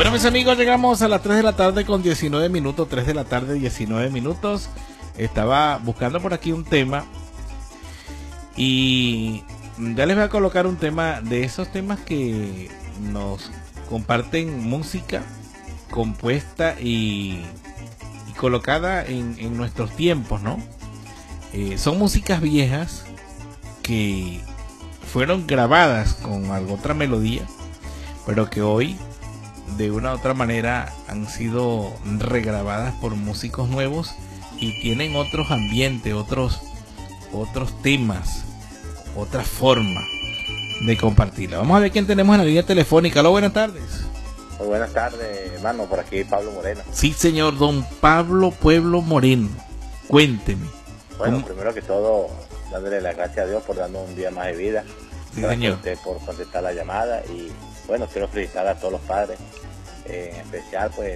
Bueno, mis amigos, llegamos a las 3 de la tarde con 19 minutos, 3 de la tarde 19 minutos. Estaba buscando por aquí un tema y ya les voy a colocar un tema de esos temas que nos comparten música compuesta y colocada en nuestros tiempos, ¿no? Son músicas viejas que fueron grabadas con alguna otra melodía, pero que hoy de una u otra manera han sido regrabadas por músicos nuevos y tienen otros ambientes, otros temas, otra forma de compartirla. Vamos a ver quién tenemos en la línea telefónica. Hola, buenas tardes. Muy buenas tardes, hermano, por aquí Pablo Moreno. Sí, señor, don Pablo Pueblo Moreno. Cuénteme. Bueno, ¿Cómo? primero que todo, dándole las gracias a Dios por darnos un día más de vida. Sí, Gracias señor. a usted por contestar la llamada y bueno, quiero felicitar a todos los padres, en especial pues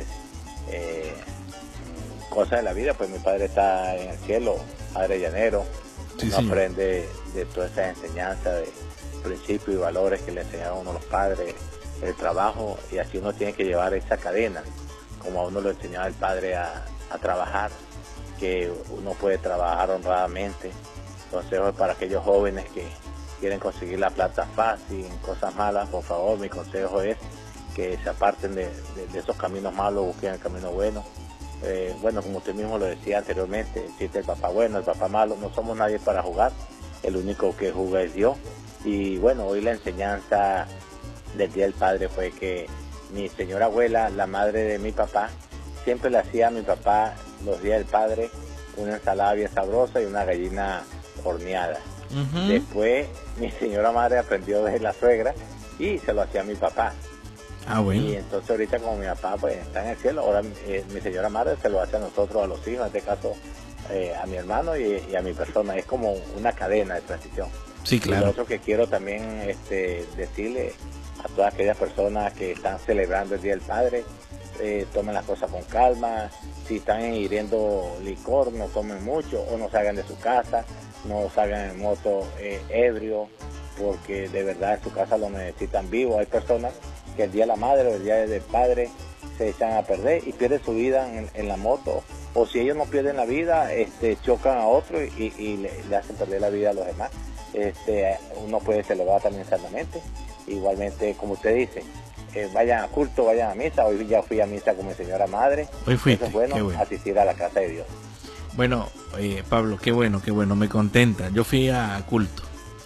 cosas de la vida, pues mi padre está en el cielo, padre llanero, Sí, uno señor. aprende de todas esas enseñanzas, de principios y valores que le enseñaron a uno los padres, el trabajo, y así uno tiene que llevar esa cadena, como a uno lo enseñaba el padre a trabajar, que uno puede trabajar honradamente. Consejos para aquellos jóvenes que quieren conseguir la plata fácil, en cosas malas, por favor, mi consejo es que se aparten de esos caminos malos, busquen el camino bueno. Bueno, como usted mismo lo decía anteriormente, existe el papá bueno, el papá malo, no somos nadie para jugar, el único que juega es Dios. Y bueno, hoy la enseñanza del Día del Padre fue que mi señora abuela, la madre de mi papá, siempre le hacía a mi papá los días del Padre una ensalada bien sabrosa y una gallina horneada. Uh-huh. Después mi señora madre aprendió de la suegra y se lo hacía a mi papá. Ah, bueno. Y entonces ahorita como mi papá pues está en el cielo, ahora mi señora madre se lo hace a nosotros, a los hijos, en este caso a mi hermano y a mi persona. Es como una cadena de transición. Sí, Y lo claro. otro que quiero también decirle a todas aquellas personas que están celebrando el Día del Padre, tomen las cosas con calma. Si están ingiriendo licor, no tomen mucho o no salgan de su casa, no salgan en moto ebrio, porque de verdad en su casa lo necesitan vivo. Hay personas que el día de la madre o el día del padre se echan a perder y pierden su vida en la moto, o si ellos no pierden la vida, chocan a otro y le hacen perder la vida a los demás. Uno puede celebrar también sanamente. Igualmente, como usted dice, vayan a culto, vayan a misa. Hoy ya fui a misa con mi señora madre. Hoy fuiste, Eso es bueno, qué bueno. asistir a la casa de Dios. Bueno, Pablo, qué bueno, me contenta. Yo fui a culto.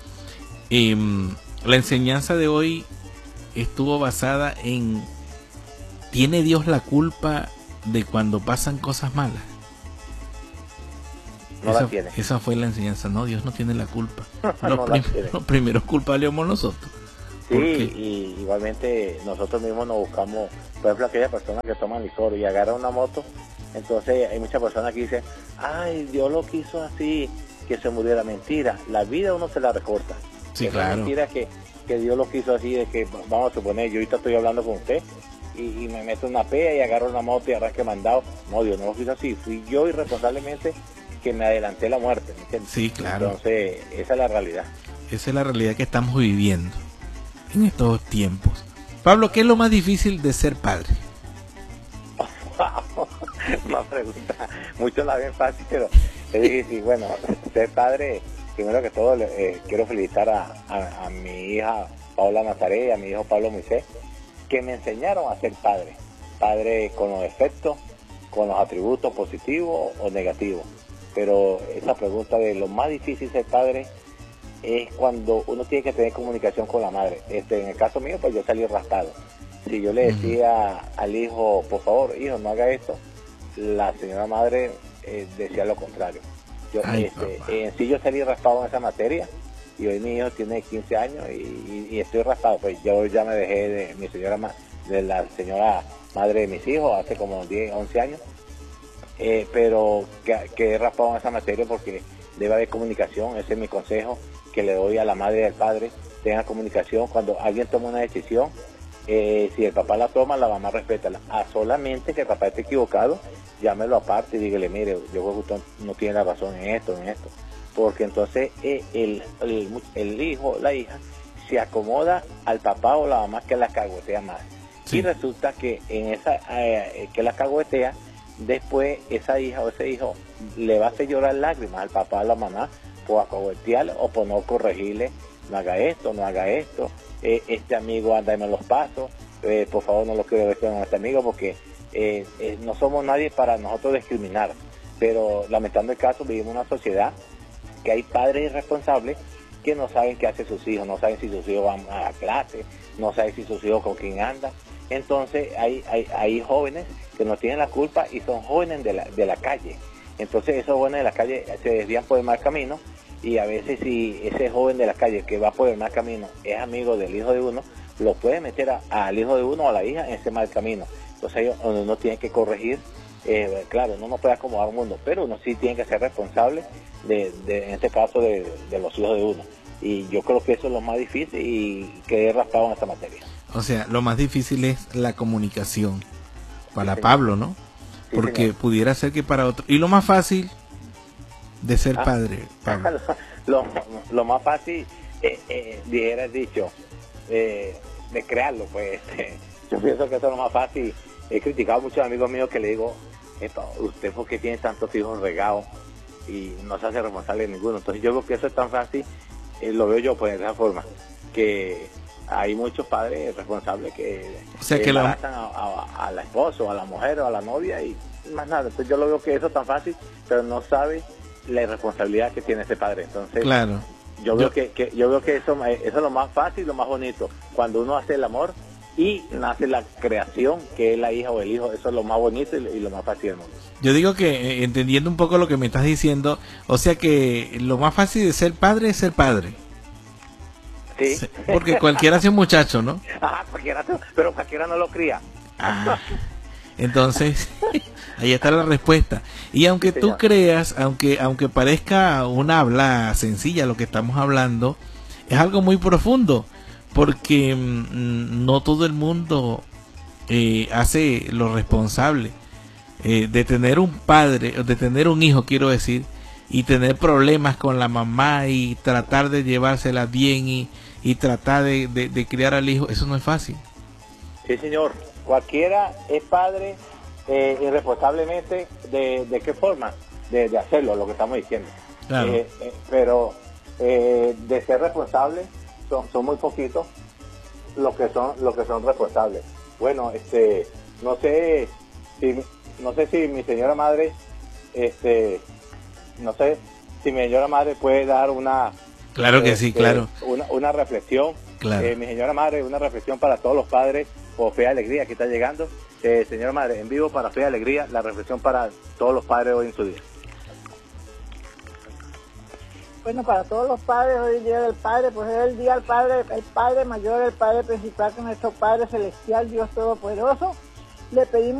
Y la enseñanza de hoy estuvo basada en: ¿tiene Dios la culpa de cuando pasan cosas malas? No la tiene. Esa fue la enseñanza. No, Dios no tiene la culpa. No la tiene. Los primeros culpables somos nosotros. Sí, ¿Por qué? y igualmente nosotros mismos nos buscamos, por ejemplo, aquellas personas que toman licor y agarran una moto. Entonces hay muchas personas que dicen, ay, Dios lo quiso así, que se muriera. Mentira, la vida uno se la recorta. Sí, Es claro. mentira que Dios lo quiso así, de que, vamos a suponer, yo ahorita estoy hablando con usted y me meto una pea y agarro una moto y arranque mandado. No, Dios no lo quiso así, fui yo irresponsablemente que me adelanté la muerte, ¿me entiendes? Sí, claro. Entonces, esa es la realidad. Esa es la realidad que estamos viviendo en estos tiempos. Pablo, ¿qué es lo más difícil de ser padre? Una pregunta, muchos la ven fácil, pero es difícil. Bueno, ser padre, primero que todo, quiero felicitar a mi hija Paola Nazaret y a mi hijo Pablo Moisés, que me enseñaron a ser padre. Padre con los defectos, con los atributos positivos o negativos. Pero esa pregunta de lo más difícil ser padre es cuando uno tiene que tener comunicación con la madre. En el caso mío, pues yo salí raspado. Si yo le decía al hijo, por favor, hijo, no haga esto, la señora madre decía lo contrario. Ay, en sí yo salí raspado en esa materia, y hoy mi hijo tiene 15 años y estoy raspado. Pues yo ya me dejé de mi señora, de la señora madre de mis hijos hace como 10, 11 años, pero que he raspado en esa materia porque debe haber comunicación. Ese es mi consejo que le doy a la madre y al padre: tengan comunicación. Cuando alguien toma una decisión, si el papá la toma, la mamá respétala. Solamente que el papá esté equivocado, llámelo aparte y dígale, mire, yo creo que usted no tiene la razón en esto. Porque entonces el hijo, la hija, se acomoda al papá o la mamá que la cagotea más. Sí. Y resulta que en esa que la caguetea, después esa hija o ese hijo le va a hacer llorar lágrimas al papá o a la mamá por acahuetearle o por no corregirle, no haga esto, no haga esto, este amigo anda y me los pasos, por favor no lo quiero ver con este amigo porque no somos nadie para nosotros discriminar, pero lamentando el caso vivimos en una sociedad que hay padres irresponsables que no saben qué hacen sus hijos, no saben si sus hijos van a la clase, no saben si sus hijos con quién andan. Entonces hay jóvenes que no tienen la culpa y son jóvenes de la calle. Entonces esos jóvenes de la calle se desvían por el mal camino y a veces si ese joven de la calle que va por el mal camino es amigo del hijo de uno, lo puede meter al hijo de uno o a la hija en ese mal camino. Entonces uno tiene que corregir, claro, uno no puede acomodar un mundo, pero uno sí tiene que ser responsable en este caso de los hijos de uno. Y yo creo que eso es lo más difícil y quedé raspado en esta materia. O sea, lo más difícil es la comunicación para Sí, Pablo, ¿no? Sí, Porque señor. pudiera ser que para otro. Y lo más fácil de ser padre, Pablo. Lo más fácil, dijera el dicho, de crearlo, pues. Yo pienso que eso es lo más fácil. He criticado a muchos amigos míos que le digo, ¿usted por qué tiene tantos hijos regados y no se hace responsable de ninguno? Entonces yo creo que eso es tan fácil, lo veo yo pues de esa forma, que hay muchos padres responsables que, O sea que lo- embarazan a la esposa o a la mujer o a la novia y más nada. Entonces yo lo veo que eso es tan fácil, pero no sabe la irresponsabilidad que tiene ese padre. Entonces Claro. yo veo que eso es lo más fácil, lo más bonito, cuando uno hace el amor y nace la creación, que es la hija o el hijo. Eso es lo más bonito y lo más fácil del mundo. Yo digo que entendiendo un poco lo que me estás diciendo, o sea que lo más fácil de ser padre es ser padre. Sí. Sí, porque cualquiera hace un muchacho, ¿no? Pero cualquiera no lo cría. Ah, entonces, ahí está la respuesta. Y aunque tú Señor. creas, aunque parezca una habla sencilla lo que estamos hablando, es algo muy profundo, porque no todo el mundo hace lo responsable de tener un padre, o de tener un hijo, quiero decir, y tener problemas con la mamá y tratar de llevársela bien y tratar de criar al hijo. Eso no es fácil. Sí, señor. Cualquiera es padre irresponsablemente. ¿De qué forma? De hacerlo, lo que estamos diciendo. Claro. Pero de ser responsable son muy poquitos los que son responsables. Bueno, no sé si mi señora madre, no sé si mi señora madre puede dar una Claro que sí, claro. una reflexión. Claro. Mi señora madre, una reflexión para todos los padres por Fe y Alegría que está llegando. Señora madre, en vivo para Fe y Alegría, la reflexión para todos los padres hoy en su día. Bueno, para todos los padres, hoy es el Día del Padre, pues es el Día del Padre, el Padre Mayor, el Padre Principal, que es nuestro Padre Celestial, Dios Todopoderoso. Le pedimos